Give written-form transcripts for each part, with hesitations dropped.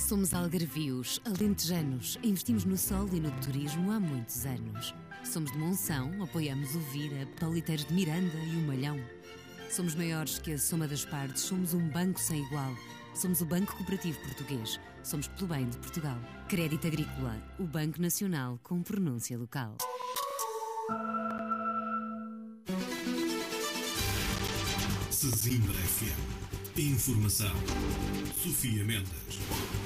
Somos algarvios, alentejanos, investimos no sol e no turismo há muitos anos. Somos de Monção, apoiamos o Vira, Petoliteiros de Miranda e o Malhão. Somos maiores que a soma das partes, somos um banco sem igual. Somos o Banco Cooperativo Português, somos pelo bem de Portugal. Crédito Agrícola, o Banco Nacional com pronúncia local. Sesimbra FM. Informação. Sofia Mendes.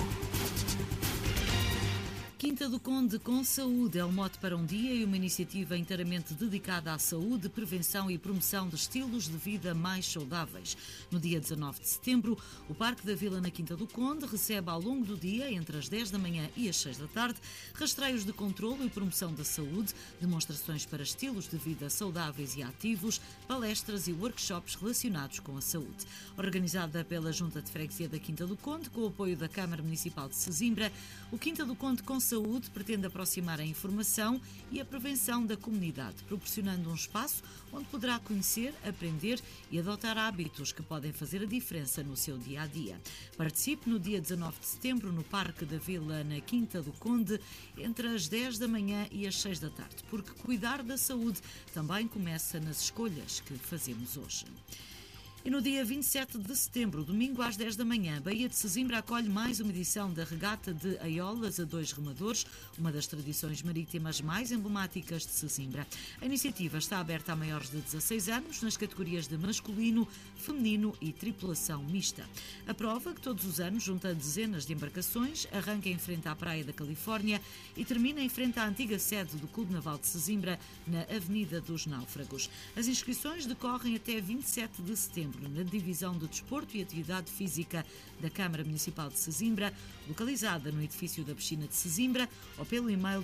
Quinta do Conde com Saúde é um mote para um dia e uma iniciativa inteiramente dedicada à saúde, prevenção e promoção de estilos de vida mais saudáveis. No dia 19 de setembro, o Parque da Vila na Quinta do Conde recebe ao longo do dia, entre as 10 da manhã e as 6 da tarde, rastreios de controlo e promoção da saúde, demonstrações para estilos de vida saudáveis e ativos, palestras e workshops relacionados com a saúde. Organizada pela Junta de Freguesia da Quinta do Conde, com o apoio da Câmara Municipal de Sesimbra, o Quinta do Conde com Saúde pretende aproximar a informação e a prevenção da comunidade, proporcionando um espaço onde poderá conhecer, aprender e adotar hábitos que podem fazer a diferença no seu dia-a-dia. Participe no dia 19 de setembro no Parque da Vila, na Quinta do Conde, entre as 10 da manhã e as 6 da tarde, porque cuidar da saúde também começa nas escolhas que fazemos hoje. E no dia 27 de setembro, domingo às 10 da manhã, Baía de Sesimbra acolhe mais uma edição da Regata de Aiolas a 2 remadores, uma das tradições marítimas mais emblemáticas de Sesimbra. A iniciativa está aberta a maiores de 16 anos nas categorias de masculino, feminino e tripulação mista. A prova, que todos os anos junta dezenas de embarcações, arranca em frente à Praia da Califórnia e termina em frente à antiga sede do Clube Naval de Sesimbra, na Avenida dos Náufragos. As inscrições decorrem até 27 de setembro. Na Divisão de Desporto e Atividade Física da Câmara Municipal de Sesimbra, localizada no edifício da Piscina de Sesimbra, ou pelo e-mail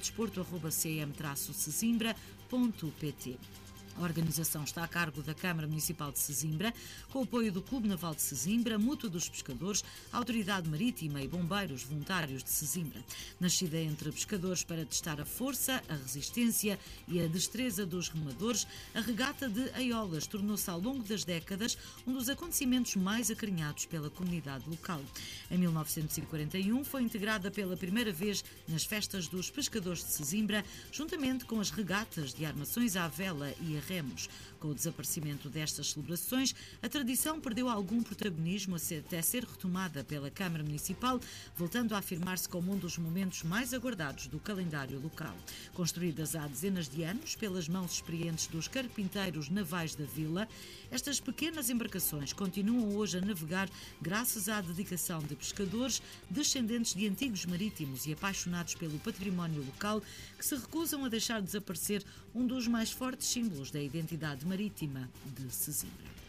desporto@cm-sesimbra.pt. A organização está a cargo da Câmara Municipal de Sesimbra, com o apoio do Clube Naval de Sesimbra, Mútua dos Pescadores, Autoridade Marítima e Bombeiros Voluntários de Sesimbra. Nascida entre pescadores para testar a força, a resistência e a destreza dos remadores, a Regata de Aiolas tornou-se ao longo das décadas um dos acontecimentos mais acarinhados pela comunidade local. Em 1941 foi integrada pela primeira vez nas festas dos pescadores de Sesimbra, juntamente com as regatas de armações à vela e a remos. Com o desaparecimento destas celebrações, a tradição perdeu algum protagonismo até ser retomada pela Câmara Municipal, voltando a afirmar-se como um dos momentos mais aguardados do calendário local. Construídas há dezenas de anos pelas mãos experientes dos carpinteiros navais da vila, estas pequenas embarcações continuam hoje a navegar graças à dedicação de pescadores, descendentes de antigos marítimos e apaixonados pelo património local, que se recusam a deixar desaparecer um dos mais fortes símbolos da identidade marítima de Sesimbra.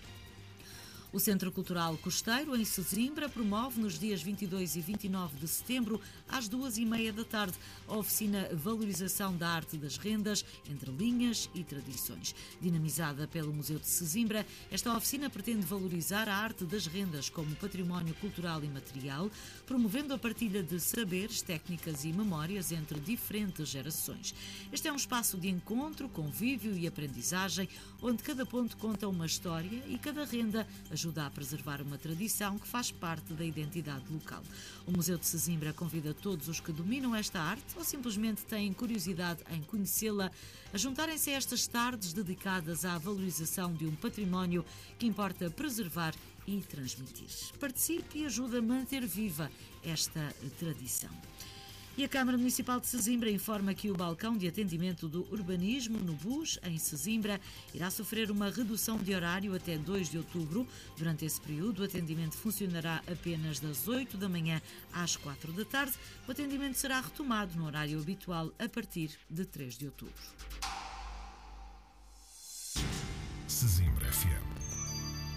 O Centro Cultural Costeiro, em Sesimbra, promove nos dias 22 e 29 de setembro, às 2h30 da tarde, a oficina Valorização da Arte das Rendas, entre linhas e tradições. Dinamizada pelo Museu de Sesimbra, esta oficina pretende valorizar a arte das rendas como património cultural e material, promovendo a partilha de saberes, técnicas e memórias entre diferentes gerações. Este é um espaço de encontro, convívio e aprendizagem, onde cada ponto conta uma história e cada renda ajuda a preservar uma tradição que faz parte da identidade local. O Museu de Sesimbra convida todos os que dominam esta arte ou simplesmente têm curiosidade em conhecê-la a juntarem-se a estas tardes dedicadas à valorização de um património que importa preservar e transmitir. Participe e ajude a manter viva esta tradição. E a Câmara Municipal de Sesimbra informa que o balcão de atendimento do urbanismo no BUS, em Sesimbra, irá sofrer uma redução de horário até 2 de outubro. Durante esse período, o atendimento funcionará apenas das 8 da manhã às 4 da tarde. O atendimento será retomado no horário habitual a partir de 3 de outubro.